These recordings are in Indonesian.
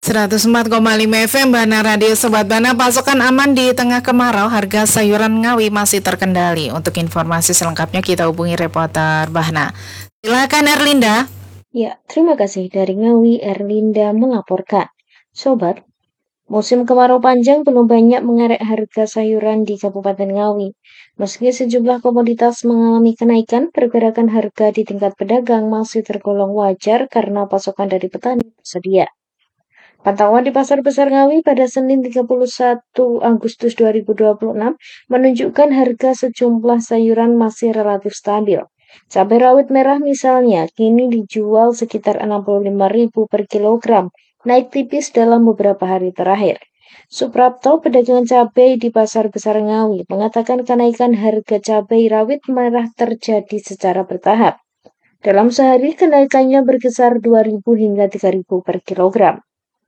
104,5 FM Bana Radio Sobat Bana, pasokan aman di tengah kemarau, harga sayuran Ngawi masih terkendali. Untuk informasi selengkapnya kita hubungi reporter Bahna. Silakan Erlinda. Ya, terima kasih. Dari Ngawi, Erlinda melaporkan. Sobat, musim kemarau panjang belum banyak mengerek harga sayuran di Kabupaten Ngawi. Meski sejumlah komoditas mengalami kenaikan, pergerakan harga di tingkat pedagang masih tergolong wajar karena pasokan dari petani tersedia. Pantauan di Pasar Besar Ngawi pada Senin 31 Agustus 2026 menunjukkan harga sejumlah sayuran masih relatif stabil. Cabai rawit merah misalnya kini dijual sekitar 65.000 per kilogram, naik tipis dalam beberapa hari terakhir. Suprapto, pedagang cabai di Pasar Besar Ngawi, mengatakan kenaikan harga cabai rawit merah terjadi secara bertahap. Dalam sehari kenaikannya berkisar 2.000 hingga 3.000 per kilogram.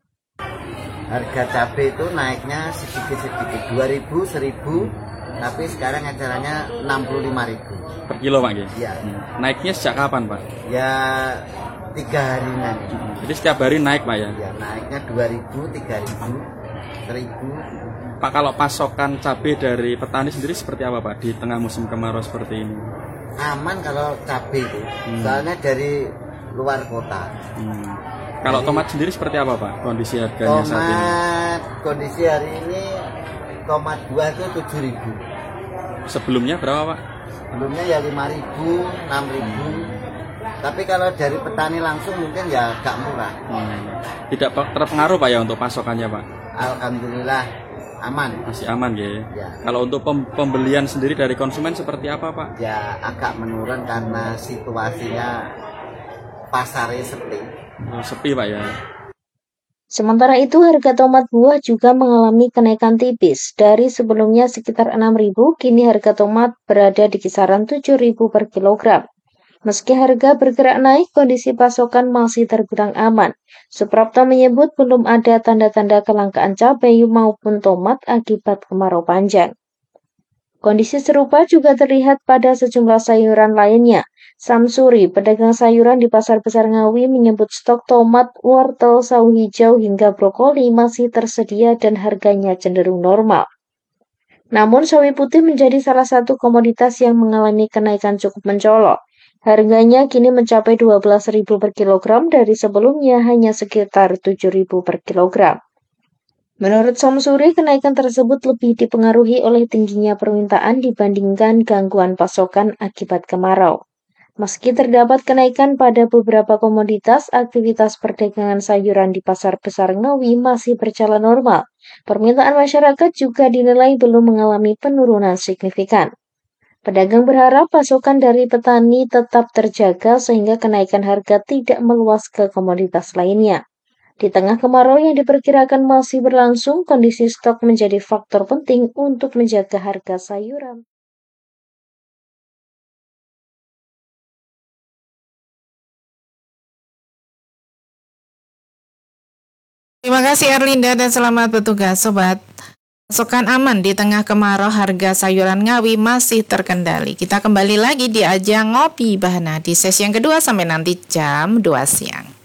Harga cabai itu naiknya sedikit-sedikit, 2.000, 1.000, tapi sekarang acaranya 65.000 per kilo Pak. Ya. Naiknya sejak kapan Pak? Ya 3 hari nanti. Jadi setiap hari naik Pak ya? Ya, naiknya 2.000, 3.000, 1.000. Pak, kalau pasokan cabai dari petani sendiri seperti apa Pak di tengah musim kemarau seperti ini? Aman kalau cabai itu, soalnya dari luar kota. Kalau tomat sendiri seperti apa Pak kondisi harganya saat ini? Tomat kondisi hari ini tomat buah itu 7.000. Sebelumnya berapa Pak? Sebelumnya ya 5.000, 6.000. Tapi kalau dari petani langsung mungkin ya agak murah. Tidak terpengaruh Pak ya untuk pasokannya Pak? Alhamdulillah aman. Masih aman ya? Ya. Kalau untuk pembelian sendiri dari konsumen seperti apa Pak? Ya agak menurun karena situasinya pasarnya sepi. Sepi Pak ya. Sementara itu, harga tomat buah juga mengalami kenaikan tipis. Dari sebelumnya sekitar 6.000, kini harga tomat berada di kisaran 7.000 per kilogram. Meski harga bergerak naik, kondisi pasokan masih terbilang aman. Suprapto menyebut belum ada tanda-tanda kelangkaan cabai maupun tomat akibat kemarau panjang. Kondisi serupa juga terlihat pada sejumlah sayuran lainnya. Samsuri, pedagang sayuran di Pasar Besar Ngawi, menyebut stok tomat, wortel, sawi hijau hingga brokoli masih tersedia dan harganya cenderung normal. Namun sawi putih menjadi salah satu komoditas yang mengalami kenaikan cukup mencolok. Harganya kini mencapai 12.000 per kilogram dari sebelumnya hanya sekitar 7.000 per kilogram. Menurut Samsuri, kenaikan tersebut lebih dipengaruhi oleh tingginya permintaan dibandingkan gangguan pasokan akibat kemarau. Meski terdapat kenaikan pada beberapa komoditas, aktivitas perdagangan sayuran di Pasar Besar Ngawi masih berjalan normal. Permintaan masyarakat juga dinilai belum mengalami penurunan signifikan. Pedagang berharap pasokan dari petani tetap terjaga sehingga kenaikan harga tidak meluas ke komoditas lainnya. Di tengah kemarau yang diperkirakan masih berlangsung, kondisi stok menjadi faktor penting untuk menjaga harga sayuran. Terima kasih Erlinda dan selamat bertugas Sobat. Pasokan aman di tengah kemarau, harga sayuran Ngawi masih terkendali. Kita kembali lagi di ajang Ngopi Bahana di sesi yang kedua sampai nanti jam 2 siang.